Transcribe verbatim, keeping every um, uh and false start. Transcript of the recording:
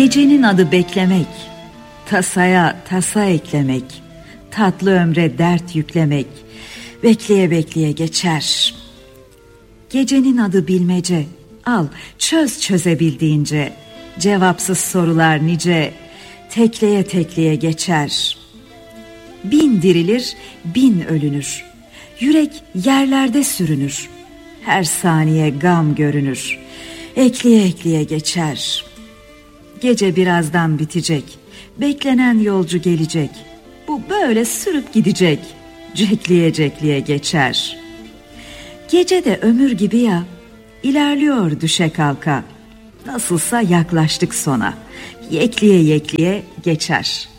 Gecenin adı beklemek, tasaya tasa eklemek, tatlı ömre dert yüklemek, bekleye bekleye geçer. Gecenin adı bilmece, al çöz çözebildiğince, cevapsız sorular nice, tekleye tekleye geçer. Bin dirilir, bin ölünür, yürek yerlerde sürünür, her saniye gam görünür, ekleye ekleye geçer. Gece birazdan bitecek, beklenen yolcu gelecek, bu böyle sürüp gidecek, cekliye cekliye geçer. Gece de ömür gibi ya, ilerliyor düşe kalka, nasılsa yaklaştık sona, yekliye yekliye geçer.